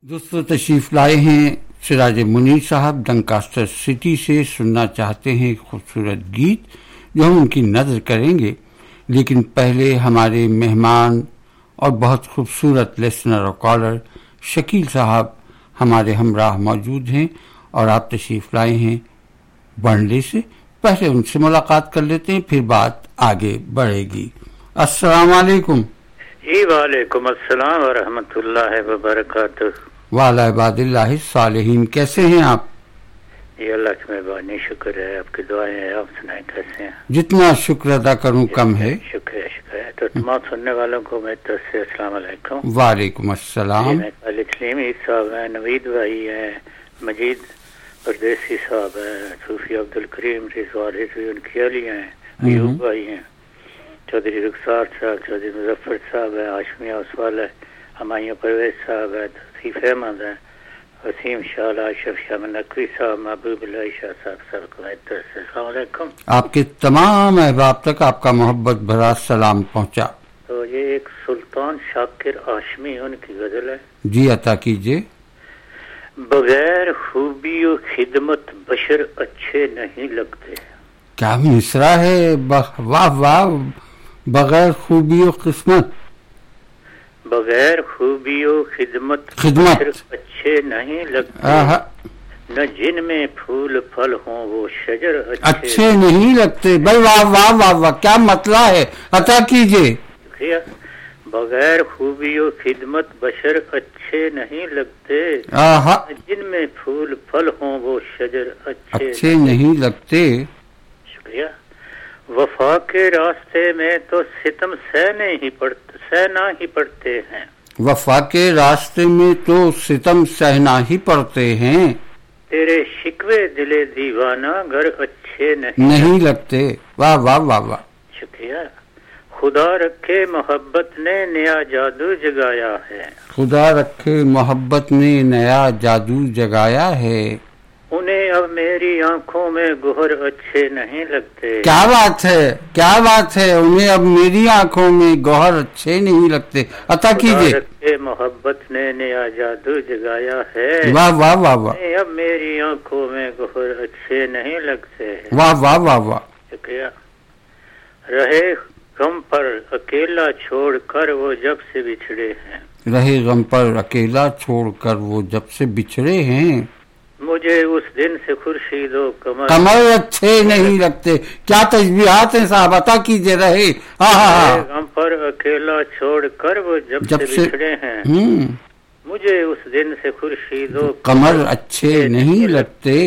دوستو تشریف لائے ہیں سراج منیر صاحب ڈنکاسٹر سٹی سے سننا چاہتے ہیں ایک خوبصورت گیت جو ہم ان کی نظر کریں گے، لیکن پہلے ہمارے مہمان اور بہت خوبصورت لسنر اور کالر شکیل صاحب ہمارے ہمراہ موجود ہیں اور آپ تشریف لائے ہیں بنڈے سے۔ پہلے ان سے ملاقات کر لیتے ہیں، پھر بات آگے بڑھے گی۔ السلام علیکم۔ جی وعلیکم السلام ورحمۃ اللہ وبرکاتہ۔ وعلی عباد اللہ الصالحین، کیسے ہیں آپ؟ جی اللہ کی مہربانی، شکر ہے، آپ کی دعائیں ہیں، آپ سنائیں کیسے ہیں؟ جتنا شکر ادا کروں کم ہے۔ شکریہ شکریہ۔ تو تمام سننے والوں کو میں طرف سے السلام علیکم۔ وعلیکم السلام۔ میں خالد سلیمی صاحب ہیں، نوید بھائی ہیں، مجید پردیسی صاحب ہیں، صوفی عبدالکریم رضوان رضوی ان کی علی ہیں، ایوب بھائی ہیں، چودھری رخسار صاحب، چودھری مظفر صاحب ہیں، ہاشمی اوسوال ہے، ہمایوں پرویز صاحب ہے، توصیف احمد ہے، وسیم شاہ، اشرف شاہ نقوی صاحب، محبوب اللہ شاہ صاحب، سب کو السلام علیکم۔ آپ کے تمام احباب تک آپ کا محبت بھرا سلام پہنچا۔ تو یہ ایک سلطان شاکر ہاشمی ان کی غزل ہے۔ جی عطا کیجئے۔ بغیر خوبی و خدمت بشر اچھے نہیں لگتے۔ کیا مصرع ہے، واہ واہ۔ بغیر خوبی و قسمت، بغیر خوبی و خدمت بشر اچھے نہیں لگتے، نہ جن میں پھول پھل ہوں وہ شجر اچھے نہیں لگتے۔ بھائی واہ واہ واہ واہ، کیا مطلب ہے، عطا کیجئے۔ بغیر خوبی و خدمت بشر اچھے نہیں لگتے، جن میں پھول پھل ہوں وہ شجر اچھے نہیں لگتے۔ شکریہ۔ وفا کے راستے میں تو ستم سہنا ہی پڑتے ہیں، وفا کے راستے میں تو ستم سہنا ہی پڑتے ہیں، تیرے شکوے دلے دیوانہ گر اچھے نہیں لگتے۔ واہ واہ واہ واہ، شکریہ۔ خدا رکھے محبت نے نیا جادو جگایا ہے، خدا رکھے محبت نے نیا جادو جگایا ہے، انہیں اب میری آنکھوں میں گوہر اچھے نہیں لگتے۔ کیا بات ہے، کیا بات ہے، انہیں اب میری آنکھوں میں گوہر اچھے نہیں لگتے۔ عطا کیجئے۔ خدا رکھے محبت نے نیا جادو جگایا ہے، واہ واہ واہ واہ، انہیں اب میری آنکھوں میں گوہر اچھے نہیں لگتے۔ واہ واہ واہ واہ، شکریہ۔ رہے غم پر اکیلا چھوڑ کر وہ جب سے بچھڑے ہیں، رہے غم پر اکیلا چھوڑ کر وہ جب سے بچھڑے ہیں، مجھے اس دن سے خورشید و قمر اچھے نہیں لگتے۔ کیا تشبیہات ہیں صاحب، عطا کیجئے۔ رہے غم پر اکیلا چھوڑ کر وہ جب سے بچھڑے ہیں، مجھے اس دن سے خورشید و قمر اچھے نہیں لگتے۔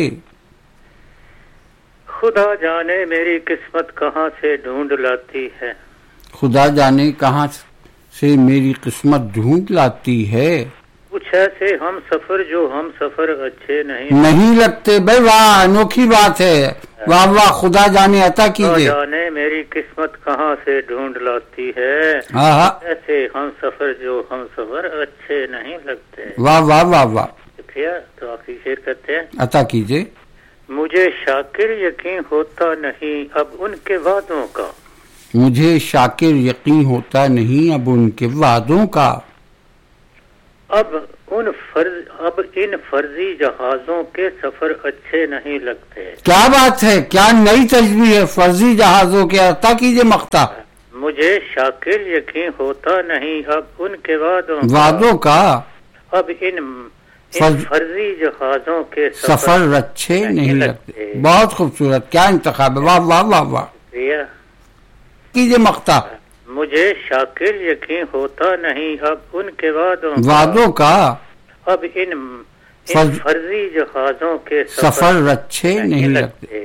خدا جانے میری قسمت کہاں سے ڈھونڈ لاتی ہے، خدا جانے کہاں سے میری قسمت ڈھونڈ لاتی ہے، کچھ ایسے ہم سفر جو ہم سفر اچھے نہیں لگتے۔ بھائی واہ، انوکھی بات ہے، واہ واہ، خدا جانے۔ عطا کیجئے۔ خدا جانے میری قسمت کہاں سے ڈھونڈ لاتی ہے، ایسے ہم سفر جو ہم سفر اچھے نہیں لگتے۔ واہ واہ واہ واہ، شکریہ۔ تو آخری شعر کرتے ہیں۔ عطا کیجئے۔ مجھے شاکر یقین ہوتا نہیں اب ان کے وعدوں کا، مجھے شاکر یقین ہوتا نہیں اب ان کے وعدوں کا، اب ان فرضی جہازوں کے سفر اچھے نہیں لگتے۔ کیا بات ہے، کیا نئی تشبیہ ہے، فرضی جہازوں کے۔ عطا کیجئے مقطع۔ مجھے شاکر یقین ہوتا نہیں اب ان کے وعدوں کا، اب ان فرضی جہازوں کے سفر اچھے نہیں لگتے۔ بہت خوبصورت، کیا انتخاب ہے، واہ واہ واہ واہ۔ کیجئے مقطع۔ مجھے شاکر یقین ہوتا نہیں اب ان کے وعدوں کا، اب ان فرضی جہازوں کے سفر اچھے نہیں لگتے۔